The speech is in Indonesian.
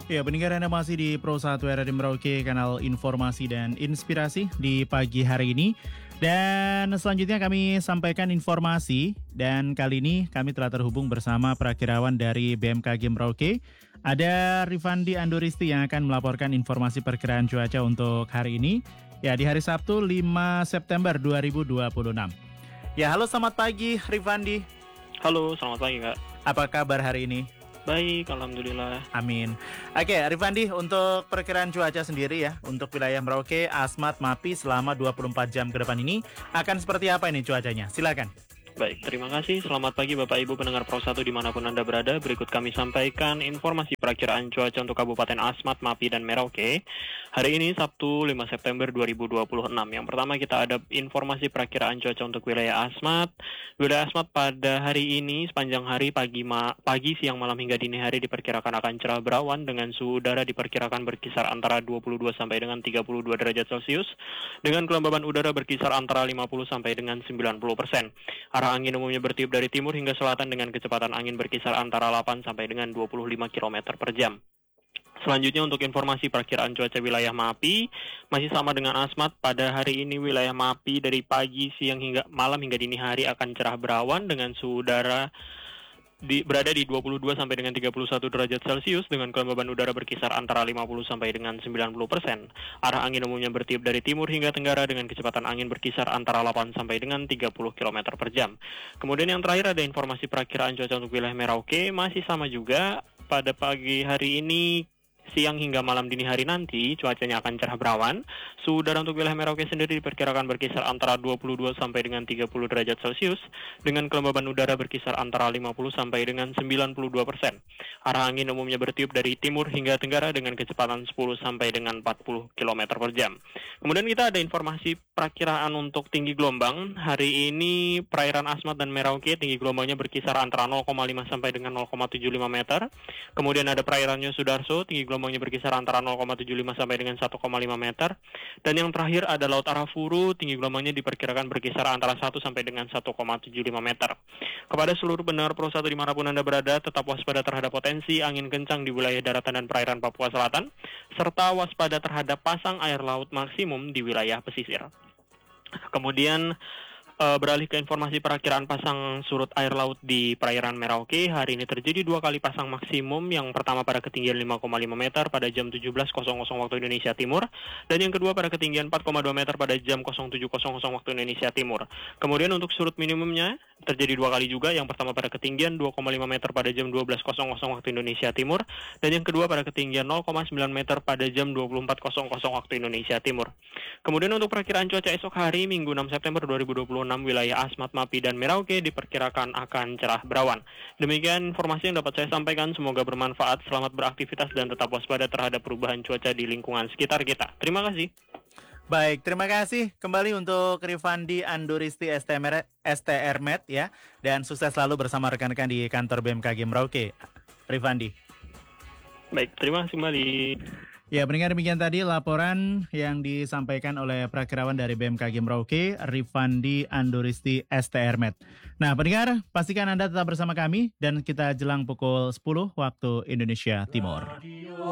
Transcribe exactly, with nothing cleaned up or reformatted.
Ya, pendengar Anda masih di Pro satu R R I Merauke, kanal informasi dan inspirasi di pagi hari ini. Dan selanjutnya kami sampaikan informasi, dan kali ini kami telah terhubung bersama Prakirawan dari B M K G Merauke. Ada Rifandi Anduristi yang akan melaporkan informasi perkiraan cuaca untuk hari ini. Ya, di hari Sabtu lima September dua ribu dua puluh enam. Ya, halo selamat pagi Rifandi. Halo, selamat pagi Kak. Apa kabar hari ini? Baik, Alhamdulillah. Amin. Oke, Rifandi, untuk perkiraan cuaca sendiri ya, untuk wilayah Merauke, Asmat, Mapi selama dua puluh empat jam ke depan ini akan seperti apa ini cuacanya? Silakan. Baik, terima kasih. Selamat pagi Bapak Ibu pendengar Pro satu dimanapun Anda berada. Berikut kami sampaikan informasi perakiraan cuaca untuk Kabupaten Asmat, Mapi, dan Merauke. Hari ini Sabtu lima September dua ribu dua puluh enam. Yang pertama kita ada informasi perakiraan cuaca untuk wilayah Asmat. Wilayah Asmat pada hari ini sepanjang hari pagi, ma pagi, siang, malam hingga dini hari diperkirakan akan cerah berawan dengan suhu udara diperkirakan berkisar antara dua puluh dua sampai dengan tiga puluh dua derajat Celcius dengan kelembaban udara berkisar antara lima puluh sampai dengan sembilan puluh persen. Arah angin umumnya bertiup dari timur hingga selatan dengan kecepatan angin berkisar antara delapan sampai dengan dua puluh lima kilometer per jam. Selanjutnya untuk informasi perakiraan cuaca wilayah Mapi, masih sama dengan Asmat. Pada hari ini wilayah Mapi dari pagi, siang hingga malam hingga dini hari akan cerah berawan dengan suhu udara Di, berada di dua puluh dua sampai dengan tiga puluh satu derajat Celcius dengan kelembaban udara berkisar antara lima puluh sampai dengan sembilan puluh persen. Arah angin umumnya bertiup dari timur hingga tenggara dengan kecepatan angin berkisar antara delapan sampai dengan tiga puluh kilometer per jam. Kemudian yang terakhir ada informasi perakiraan cuaca untuk wilayah Merauke, masih sama juga. Pada pagi hari ini, siang hingga malam dini hari nanti cuacanya akan cerah berawan. Suhu udara untuk wilayah Merauke sendiri diperkirakan berkisar antara dua puluh dua sampai dengan tiga puluh derajat Celcius dengan kelembaban udara berkisar antara lima puluh sampai dengan sembilan puluh dua persen. Arah angin umumnya bertiup dari timur hingga tenggara dengan kecepatan sepuluh sampai dengan empat puluh kilometer per jam. Kemudian kita ada informasi perakiraan untuk tinggi gelombang. Hari ini perairan Asmat dan Merauke tinggi gelombangnya berkisar antara nol koma lima sampai dengan nol koma tujuh lima meter. Kemudian ada perairannya Sudarso, tinggi gelombangnya berkisar antara nol koma tujuh lima sampai dengan satu koma lima meter. Dan yang terakhir ada Laut Arafuru, tinggi gelombangnya diperkirakan berkisar antara satu sampai dengan satu koma tujuh lima meter. Kepada seluruh pendengar Pro satu dimanapun Anda berada, tetap waspada terhadap potensi angin kencang di wilayah daratan dan perairan Papua Selatan, serta waspada terhadap pasang air laut maksimum di wilayah pesisir. Kemudian Uh, beralih ke informasi perakiraan pasang surut air laut di perairan Merauke. Hari ini terjadi dua kali pasang maksimum. Yang pertama pada ketinggian lima koma lima meter pada jam tujuh belas waktu Indonesia Timur, dan yang kedua pada ketinggian empat koma dua meter pada jam tujuh waktu Indonesia Timur. Kemudian untuk surut minimumnya terjadi dua kali juga. Yang pertama pada ketinggian dua koma lima meter pada jam dua belas waktu Indonesia Timur, dan yang kedua pada ketinggian nol koma sembilan meter pada jam dua puluh empat waktu Indonesia Timur. Kemudian untuk perakiraan cuaca esok hari Minggu enam September dua ribu dua puluh enam, wilayah Asmat, Mapi, dan Merauke diperkirakan akan cerah berawan. Demikian informasi yang dapat saya sampaikan. Semoga bermanfaat. Selamat beraktivitas dan tetap waspada terhadap perubahan cuaca di lingkungan sekitar kita. Terima kasih. Baik, terima kasih kembali untuk Rifandi Anduristi S T R Med ya, dan sukses selalu bersama rekan-rekan di kantor B M K G Merauke. Rifandi. Baik, terima kasih kembali. Ya, pendengar, demikian tadi laporan yang disampaikan oleh Prakirawan dari B M K G Merauke, Rifandi Anduristi S T R Med. Nah, pendengar, pastikan Anda tetap bersama kami dan kita jelang pukul sepuluh waktu Indonesia Timur.